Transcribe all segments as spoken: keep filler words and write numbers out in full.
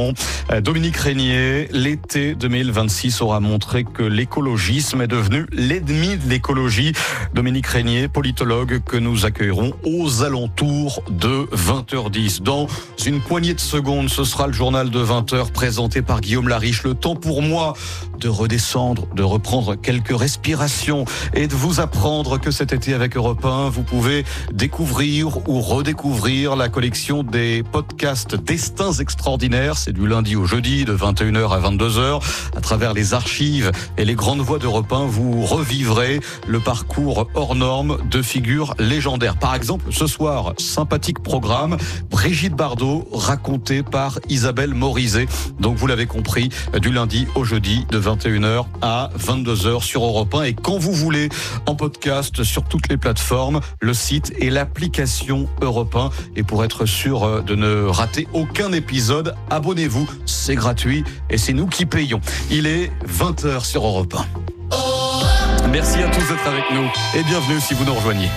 Réunion. Dominique Régnier, l'été deux mille vingt-six aura montré que l'écologisme est devenu l'ennemi de l'écologie. Dominique Régnier, politologue que nous accueillerons aux alentours de vingt heures dix. Dans une poignée de secondes, ce sera le journal de vingt heures présenté par Guillaume Lariche. Le temps pour moi de redescendre, de reprendre quelques respirations et de vous apprendre que cet été avec Europe un, vous pouvez découvrir ou redécouvrir la collection des podcasts Destins extraordinaires. C'est du lundi au jeudi de vingt et une heures à vingt-deux heures. À travers les archives et les grandes voix d'Europe un, vous revivrez le parcours hors norme de figures légendaires. Par exemple, ce soir, sympathique programme, Brigitte Bardot, racontée par Isabelle Morizet. Donc vous l'avez compris, du lundi au jeudi de vingt et une heures à vingt-deux heures sur Europe un. Et quand vous voulez, en podcast sur toutes les plateformes, le site et l'application Europe un. Et pour être sûr de ne rater aucun épisode, abonnez-vous, c'est gratuit et c'est nous qui payons. Il est vingt heures sur Europe un. Merci à tous d'être avec nous et bienvenue si vous nous rejoignez.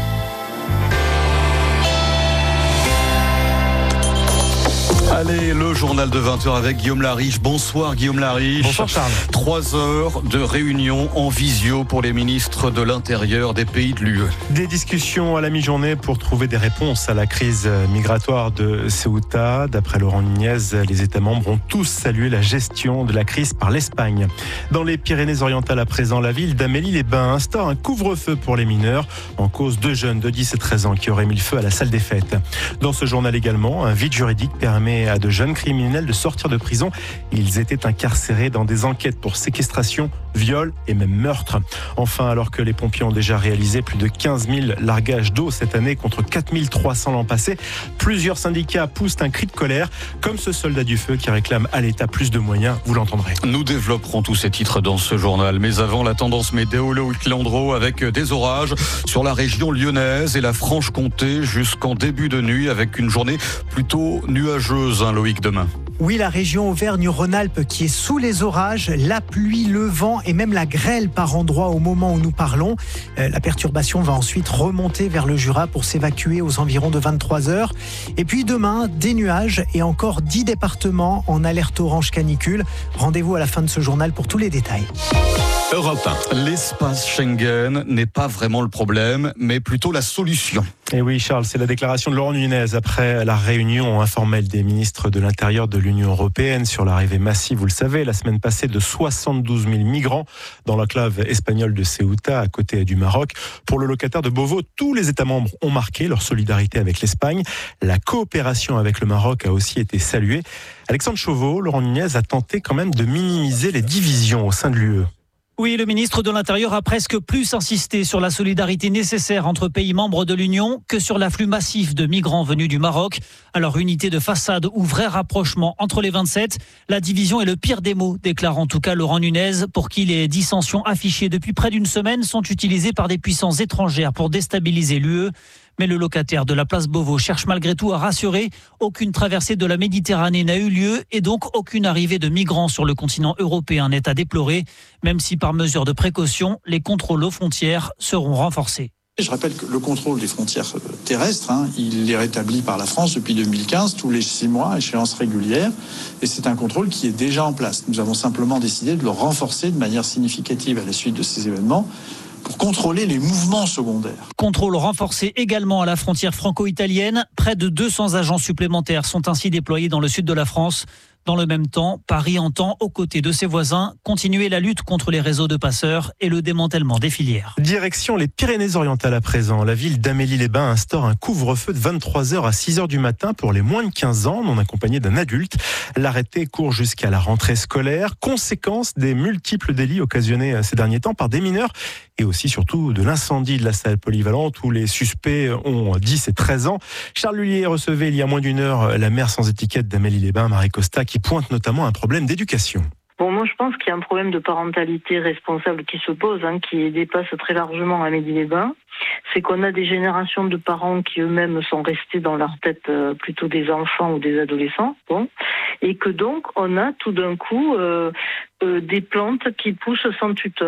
Allez, le journal de vingt heures avec Guillaume Lariche. Bonsoir Guillaume Lariche. Bonsoir Charles. Trois heures de réunion en visio pour les ministres de l'Intérieur des pays de l'U E. Des discussions à la mi-journée pour trouver des réponses à la crise migratoire de Ceuta. D'après Laurent Nunez, les États membres ont tous salué la gestion de la crise par l'Espagne. Dans les Pyrénées-Orientales à présent, la ville d'Amélie-les-Bains instaure un couvre-feu pour les mineurs en cause deux jeunes de dix et treize ans qui auraient mis le feu à la salle des fêtes. Dans ce journal également, un vide juridique permet à de jeunes criminels de sortir de prison. Ils étaient incarcérés dans des enquêtes pour séquestration, viol et même meurtre. Enfin, alors que les pompiers ont déjà réalisé plus de quinze mille largages d'eau cette année contre quatre mille trois cents l'an passé, plusieurs syndicats poussent un cri de colère, comme ce soldat du feu qui réclame à l'État plus de moyens, vous l'entendrez. Nous développerons tous ces titres dans ce journal, mais avant la tendance météo, Loïc Landreau avec des orages sur la région lyonnaise et la Franche-Comté jusqu'en début de nuit avec une journée plutôt nuageuse. Hein, Loïc, demain. Oui, la région Auvergne-Rhône-Alpes qui est sous les orages, la pluie, le vent et même la grêle par endroits au moment où nous parlons. Euh, la perturbation va ensuite remonter vers le Jura pour s'évacuer aux environs de vingt-trois heures. Et puis demain, des nuages et encore dix départements en alerte orange canicule. Rendez-vous à la fin de ce journal pour tous les détails. Europe un. L'espace Schengen n'est pas vraiment le problème, mais plutôt la solution. Et oui, Charles, c'est la déclaration de Laurent Nunez après la réunion informelle des ministres de l'Intérieur de l'Union européenne sur l'arrivée massive, vous le savez, la semaine passée de soixante-douze mille migrants dans l'enclave espagnole de Ceuta, à côté du Maroc. Pour le locataire de Beauvau, tous les États membres ont marqué leur solidarité avec l'Espagne. La coopération avec le Maroc a aussi été saluée. Alexandre Chauveau, Laurent Nunez a tenté quand même de minimiser les divisions au sein de l'U E. Oui, le ministre de l'Intérieur a presque plus insisté sur la solidarité nécessaire entre pays membres de l'Union que sur l'afflux massif de migrants venus du Maroc. Alors, unité de façade ou vrai rapprochement entre les vingt-sept, la division est le pire des maux, déclare en tout cas Laurent Nunez, pour qui les dissensions affichées depuis près d'une semaine sont utilisées par des puissances étrangères pour déstabiliser l'U E. Mais le locataire de la place Beauvau cherche malgré tout à rassurer. Aucune traversée de la Méditerranée n'a eu lieu et donc aucune arrivée de migrants sur le continent européen n'est à déplorer, même si par mesure de précaution, les contrôles aux frontières seront renforcés. Je rappelle que le contrôle des frontières terrestres, hein, il est rétabli par la France depuis deux mille quinze, tous les six mois, échéance régulière, et c'est un contrôle qui est déjà en place. Nous avons simplement décidé de le renforcer de manière significative à la suite de ces événements, pour contrôler les mouvements secondaires. Contrôle renforcé également à la frontière franco-italienne. Près de deux cents agents supplémentaires sont ainsi déployés dans le sud de la France. Dans le même temps, Paris entend, aux côtés de ses voisins, continuer la lutte contre les réseaux de passeurs et le démantèlement des filières. Direction les Pyrénées-Orientales à présent. La ville d'Amélie-les-Bains instaure un couvre-feu de vingt-trois heures à six heures du matin pour les moins de quinze ans, non accompagnés d'un adulte. L'arrêté court jusqu'à la rentrée scolaire, conséquence des multiples délits occasionnés ces derniers temps par des mineurs et aussi surtout de l'incendie de la salle polyvalente où les suspects ont dix et treize ans. Charles Lullier recevait il y a moins d'une heure la maire sans étiquette d'Amélie-les-Bains, Marie Costa, qui pointe notamment un problème d'éducation. Bon, moi je pense qu'il y a un problème de parentalité responsable qui se pose, hein, qui dépasse très largement Amélie-les-Bains. C'est qu'on a des générations de parents qui eux-mêmes sont restés dans leur tête euh, plutôt des enfants ou des adolescents, bon, et que donc on a tout d'un coup euh, euh, des plantes qui poussent sans tuteur.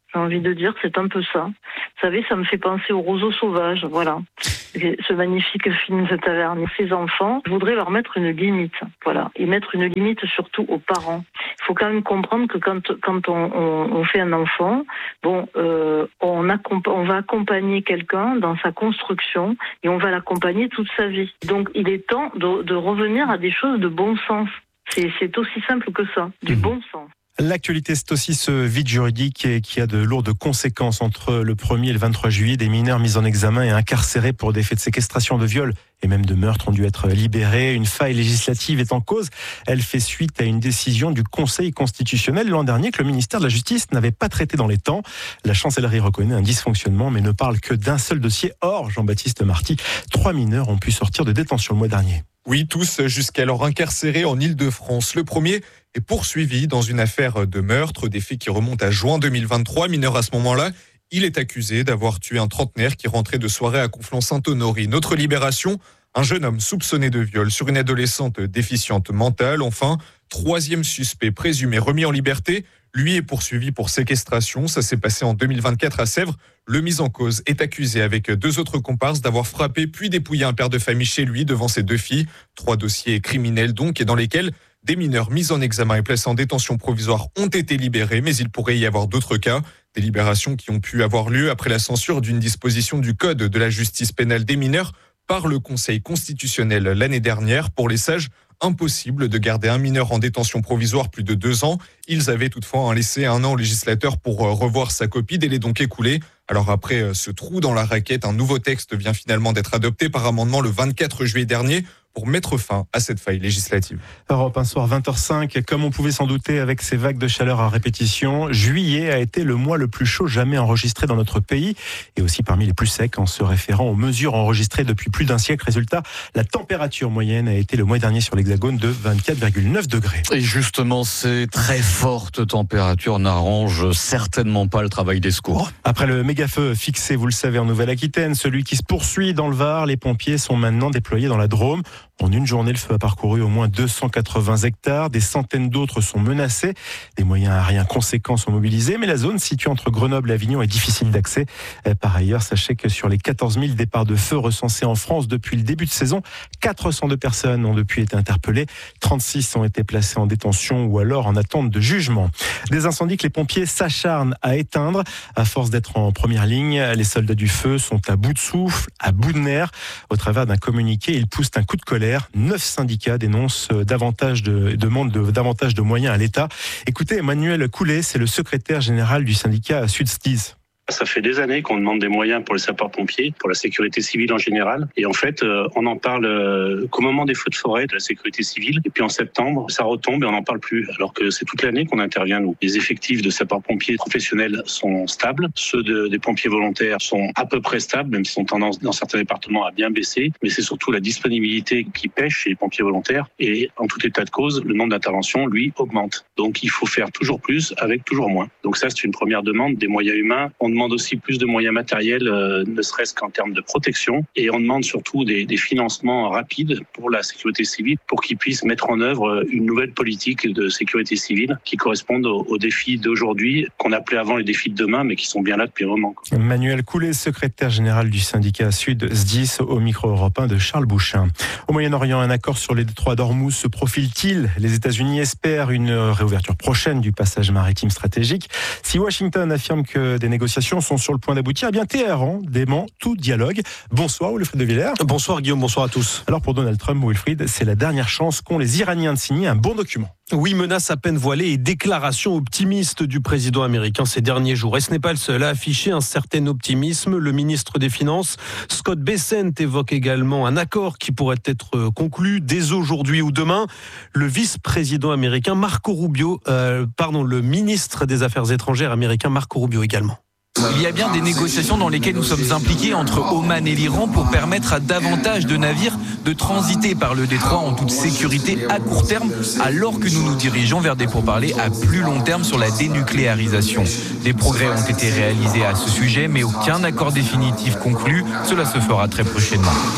J'ai envie de dire, c'est un peu ça. Vous savez, ça me fait penser aux roseaux sauvages, voilà. Ce magnifique film de Tavernier. Ces enfants, je voudrais leur mettre une limite, voilà. Et mettre une limite surtout aux parents. Il faut quand même comprendre que quand, quand on, on, on fait un enfant, bon, euh, on, accomp- on va accompagner quelqu'un dans sa construction et on va l'accompagner toute sa vie. Donc, il est temps de, de revenir à des choses de bon sens. C'est, c'est aussi simple que ça, du mmh. bon sens. L'actualité, c'est aussi ce vide juridique qui a de lourdes conséquences entre le premier et le vingt-trois juillet. Des mineurs mis en examen et incarcérés pour des faits de séquestration, de viol et même de meurtre ont dû être libérés. Une faille législative est en cause. Elle fait suite à une décision du Conseil constitutionnel l'an dernier que le ministère de la Justice n'avait pas traité dans les temps. La chancellerie reconnaît un dysfonctionnement mais ne parle que d'un seul dossier. Or, Jean-Baptiste Marty, trois mineurs ont pu sortir de détention le mois dernier. Oui, tous jusqu'alors incarcérés en Île-de-France. Le premier est poursuivi dans une affaire de meurtre, des faits qui remontent à juin deux mille vingt-trois. Mineur à ce moment-là, il est accusé d'avoir tué un trentenaire qui rentrait de soirée à Conflans-Sainte-Honorine. Autre libération, un jeune homme soupçonné de viol sur une adolescente déficiente mentale. Enfin, troisième suspect présumé remis en liberté. Lui est poursuivi pour séquestration. Ça s'est passé en deux mille vingt-quatre à Sèvres. Le mis en cause est accusé avec deux autres comparses d'avoir frappé puis dépouillé un père de famille chez lui devant ses deux filles. Trois dossiers criminels donc et dans lesquels des mineurs mis en examen et placés en détention provisoire ont été libérés, mais il pourrait y avoir d'autres cas. Des libérations qui ont pu avoir lieu après la censure d'une disposition du Code de la justice pénale des mineurs par le Conseil constitutionnel l'année dernière. Pour les sages, impossible de garder un mineur en détention provisoire plus de deux ans. Ils avaient toutefois laissé un an au législateur pour revoir sa copie, délai donc écoulé. Alors après ce trou dans la raquette, un nouveau texte vient finalement d'être adopté par amendement le vingt-quatre juillet dernier pour mettre fin à cette faille législative. Europe un soir vingt heures cinq, comme on pouvait s'en douter avec ces vagues de chaleur à répétition, juillet a été le mois le plus chaud jamais enregistré dans notre pays et aussi parmi les plus secs en se référant aux mesures enregistrées depuis plus d'un siècle. Résultat, la température moyenne a été le mois dernier sur l'Hexagone de vingt-quatre virgule neuf degrés. Et justement, ces très fortes températures n'arrangent certainement pas le travail des secours. Après le méga-feu fixé, vous le savez, en Nouvelle-Aquitaine, celui qui se poursuit dans le Var, les pompiers sont maintenant déployés dans la Drôme. En une journée, le feu a parcouru au moins deux cent quatre-vingts hectares. Des centaines d'autres sont menacés. Des moyens aériens conséquents sont mobilisés. Mais la zone située entre Grenoble et Avignon est difficile d'accès. Par ailleurs, sachez que sur les quatorze mille départs de feu recensés en France depuis le début de saison, quatre cent deux personnes ont depuis été interpellées. trente-six ont été placées en détention ou alors en attente de jugement. Des incendies que les pompiers s'acharnent à éteindre. À force d'être en première ligne, les soldats du feu sont à bout de souffle, à bout de nerfs. Au travers d'un communiqué, ils poussent un coup de colère. Neuf syndicats dénoncent davantage de, demandent de, davantage de moyens à l'État. Écoutez, Emmanuel Coulet, c'est le secrétaire général du syndicat Sud-Stis. Ça fait des années qu'on demande des moyens pour les sapeurs-pompiers, pour la sécurité civile en général. Et en fait, euh, on en parle euh, qu'au moment des feux de forêt, de la sécurité civile. Et puis en septembre, ça retombe et on n'en parle plus. Alors que c'est toute l'année qu'on intervient, nous. Les effectifs de sapeurs-pompiers professionnels sont stables. Ceux de, des pompiers volontaires sont à peu près stables, même s'ils ont tendance dans certains départements à bien baisser. Mais c'est surtout la disponibilité qui pêche chez les pompiers volontaires. Et en tout état de cause, le nombre d'interventions, lui, augmente. Donc il faut faire toujours plus avec toujours moins. Donc ça, c'est une première demande des moyens humains. On demande aussi plus de moyens matériels, euh, ne serait-ce qu'en termes de protection. Et on demande surtout des, des financements rapides pour la sécurité civile, pour qu'ils puissent mettre en œuvre une nouvelle politique de sécurité civile qui corresponde aux, aux défis d'aujourd'hui, qu'on appelait avant les défis de demain, mais qui sont bien là depuis un moment. Emmanuel Coulet, secrétaire général du syndicat Sud-Sdis, au micro européen de Charles Bouchin. Au Moyen-Orient, un accord sur les détroits d'Ormuz se profile-t-il ? Les États-Unis espèrent une réouverture prochaine du passage maritime stratégique. Si Washington affirme que des négociations sont sur le point d'aboutir, eh bien Téhéran dément tout dialogue. Bonsoir Wilfried de Villers. Bonsoir Guillaume, bonsoir à tous. Alors pour Donald Trump, Wilfried, c'est la dernière chance qu'ont les Iraniens de signer un bon document. Oui, menace à peine voilée et déclaration optimiste du président américain ces derniers jours. Et ce n'est pas le seul à afficher un certain optimisme. Le ministre des Finances, Scott Bessent, évoque également un accord qui pourrait être conclu dès aujourd'hui ou demain. Le vice-président américain Marco Rubio, euh, pardon, le ministre des Affaires étrangères américain Marco Rubio également. Il y a bien des négociations dans lesquelles nous sommes impliqués entre Oman et l'Iran pour permettre à davantage de navires de transiter par le détroit en toute sécurité à court terme, alors que nous nous dirigeons vers des pourparlers à plus long terme sur la dénucléarisation. Des progrès ont été réalisés à ce sujet, mais aucun accord définitif conclu. Cela se fera très prochainement.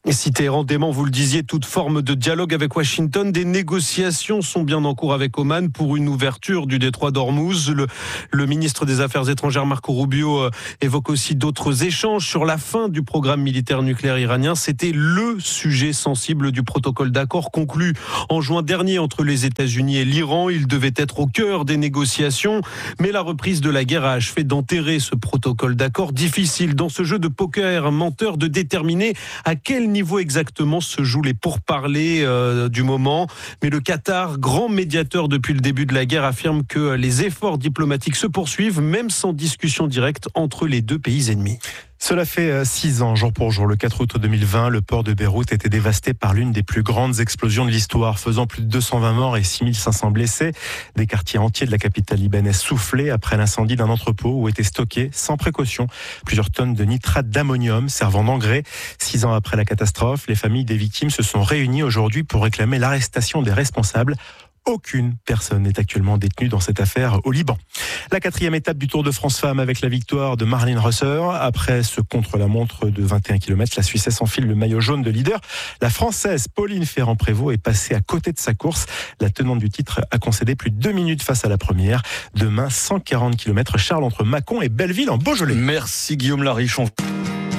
Et si Téhéran dément, vous le disiez, toute forme de dialogue avec Washington, des négociations sont bien en cours avec Oman pour une ouverture du détroit d'Ormuz. Le, le ministre des Affaires étrangères Marco Rubio évoque aussi d'autres échanges sur la fin du programme militaire nucléaire iranien. C'était le sujet sensible du protocole d'accord conclu en juin dernier entre les États-Unis et l'Iran. Il devait être au cœur des négociations, mais la reprise de la guerre a achevé d'enterrer ce protocole d'accord. Difficile dans ce jeu de poker menteur de déterminer à quel niveau exactement se jouent les pourparlers euh, du moment. Mais le Qatar, grand médiateur depuis le début de la guerre, affirme que les efforts diplomatiques se poursuivent, même sans discussion directe entre les deux pays ennemis. Cela fait six ans, jour pour jour. Le quatre août deux mille vingt, le port de Beyrouth était dévasté par l'une des plus grandes explosions de l'histoire, faisant plus de deux cent vingt morts et six mille cinq cents blessés. Des quartiers entiers de la capitale libanaise soufflés après l'incendie d'un entrepôt où étaient stockés, sans précaution, plusieurs tonnes de nitrate d'ammonium servant d'engrais. Six ans après la catastrophe, les familles des victimes se sont réunies aujourd'hui pour réclamer l'arrestation des responsables. Aucune personne n'est actuellement détenue dans cette affaire au Liban. La quatrième étape du Tour de France Femmes avec la victoire de Marlene Reusser. Après ce contre-la-montre de vingt et un kilomètres, la Suissesse enfile le maillot jaune de leader. La Française Pauline Ferrand-Prévot est passée à côté de sa course. La tenante du titre a concédé plus de deux minutes face à la première. Demain, cent quarante kilomètres, Charles, entre Mâcon et Belleville en Beaujolais. Merci Guillaume Lariche.